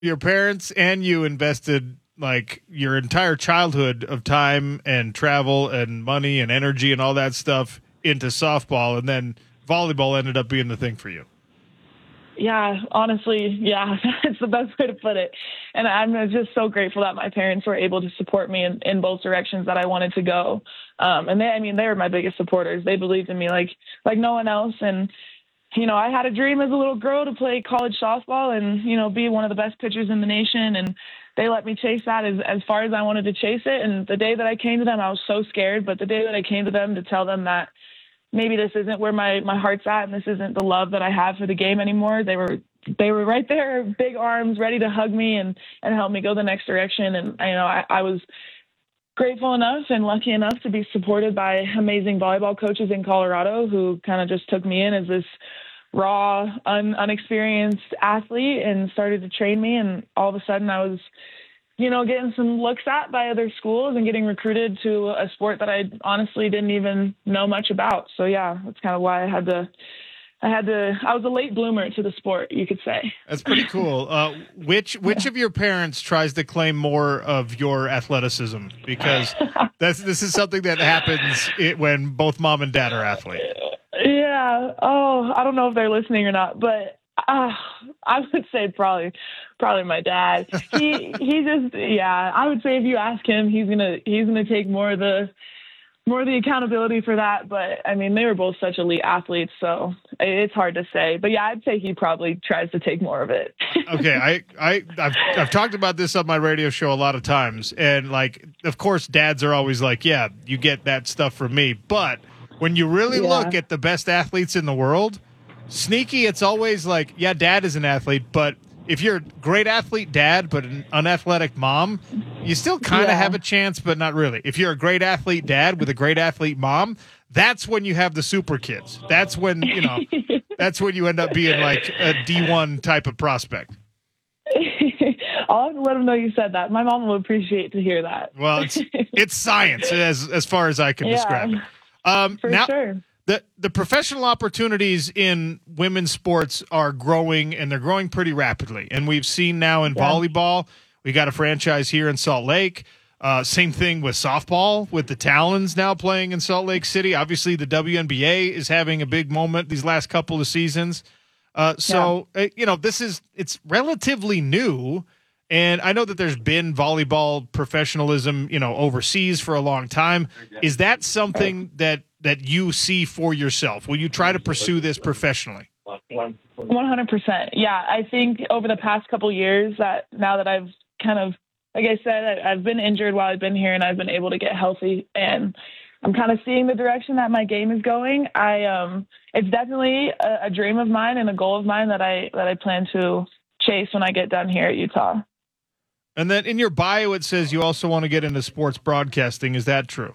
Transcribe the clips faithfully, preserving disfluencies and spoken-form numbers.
your parents and you invested like your entire childhood of time and travel and money and energy and all that stuff into softball, and then volleyball ended up being the thing for you. Yeah, honestly, yeah, that's the best way to put it. And I'm just so grateful that my parents were able to support me in, in both directions that I wanted to go. Um, and they, I mean, they were my biggest supporters. They believed in me like, like no one else. And, you know, I had a dream as a little girl to play college softball and, you know, be one of the best pitchers in the nation. And they let me chase that as, as far as I wanted to chase it. And the day that I came to them, I was so scared. But the day that I came to them to tell them that maybe this isn't where my, my heart's at and this isn't the love that I have for the game anymore, they were they were right there, big arms, ready to hug me and, and help me go the next direction. And, you know, I, I was grateful enough and lucky enough to be supported by amazing volleyball coaches in Colorado who kind of just took me in as this raw, un, unexperienced athlete and started to train me. And all of a sudden I was, you know, getting some looks at by other schools and getting recruited to a sport that I honestly didn't even know much about. So yeah, that's kind of why I had to, I had to, I was a late bloomer to the sport, you could say. That's pretty cool. Uh, which, which of your parents tries to claim more of your athleticism? Because that's, this is something that happens it, when both mom and dad are athletes. Yeah. Oh, I don't know if they're listening or not, but Uh, I would say probably, probably my dad. He he just yeah. I would say if you ask him, he's gonna he's gonna take more of the more of the accountability for that. But I mean, they were both such elite athletes, so it's hard to say. But yeah, I'd say he probably tries to take more of it. Okay, I I I've I've talked about this on my radio show a lot of times, and like, of course, dads are always like, yeah, you get that stuff from me. But when you really Yeah. look at the best athletes in the world. Sneaky, it's always like, yeah, dad is an athlete, but if you're a great athlete dad but an unathletic mom, you still kind of Yeah. have a chance, but not really. If you're a great athlete dad with a great athlete mom, that's when you have the super kids. That's when, you know, that's when you end up being like a D one type of prospect. I'll have to let him know you said that. My mom will appreciate to hear that. Well, it's it's science as as far as I can Yeah, describe it. Um, for now, sure. The the professional opportunities in women's sports are growing, and they're growing pretty rapidly. And we've seen now in Yeah. volleyball, we got a franchise here in Salt Lake. Uh, same thing with softball, with the Talons now playing in Salt Lake City. Obviously, the W N B A is having a big moment these last couple of seasons. Uh, so, yeah. uh, you know, this is it's relatively new. And I know that there's been volleyball professionalism, you know, overseas for a long time. Is that something that that you see for yourself? Will you try to pursue this professionally? one hundred percent. Yeah, I think over the past couple years that now that I've kind of, like I said, I- I've been injured while I've been here and I've been able to get healthy and I'm kind of seeing the direction that my game is going. I um, it's definitely a, a dream of mine and a goal of mine that I that I plan to chase when I get done here at Utah. And then in your bio, it says you also want to get into sports broadcasting. Is that true?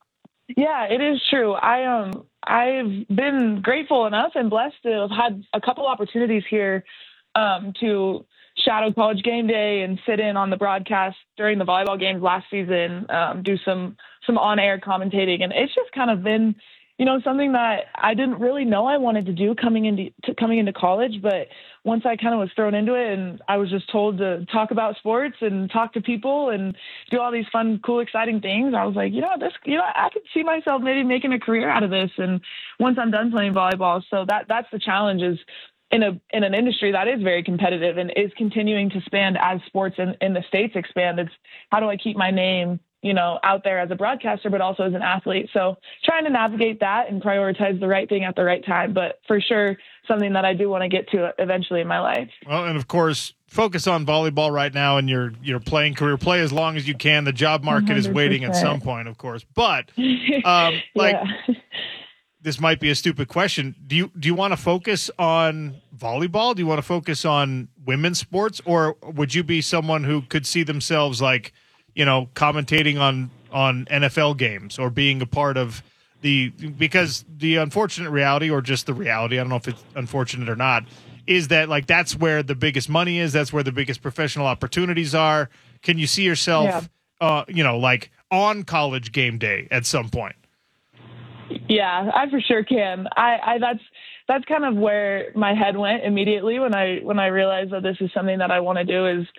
Yeah, it is true. I um I've been grateful enough and blessed to have had a couple opportunities here um, to shadow College Game Day and sit in on the broadcast during the volleyball games last season, um, do some some on-air commentating, and it's just kind of been, you know, something that I didn't really know I wanted to do coming into to, coming into college, but once I kind of was thrown into it and I was just told to talk about sports and talk to people and do all these fun, cool, exciting things, I was like, you know, this, you know, I could see myself maybe making a career out of this. And once I'm done playing volleyball, so that that's the challenge is in a in an industry that is very competitive and is continuing to expand as sports in, in the States expand. It's how do I keep my name, you know, out there as a broadcaster, but also as an athlete. So trying to navigate that and prioritize the right thing at the right time. But for sure, something that I do want to get to eventually in my life. Well, and of course, focus on volleyball right now and your, your playing career. Play as long as you can. The job market one hundred percent is waiting at some point, of course. But um, like, yeah. This might be a stupid question. Do you, do you want to focus on volleyball? Do you want to focus on women's sports? Or would you be someone who could see themselves like, you know, commentating on, on N F L games or being a part of the, because the unfortunate reality or just the reality, I don't know if it's unfortunate or not, is that like, that's where the biggest money is. That's where the biggest professional opportunities are. Can you see yourself, yeah. uh, you know, like on College Game Day at some point? Yeah, I for sure can. I, I that's, that's kind of where my head went immediately when I when I realized that this is something that I want to do, is